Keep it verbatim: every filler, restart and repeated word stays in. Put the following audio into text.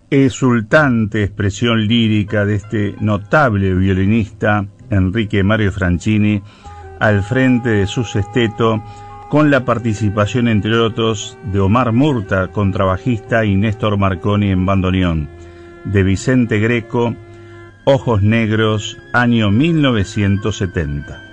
Exultante expresión lírica de este notable violinista Enrique Mario Franchini al frente de su sexteto, con la participación entre otros de Omar Murta, contrabajista, y Néstor Marconi en bandoneón, de Vicente Greco, Ojos Negros, año mil novecientos setenta.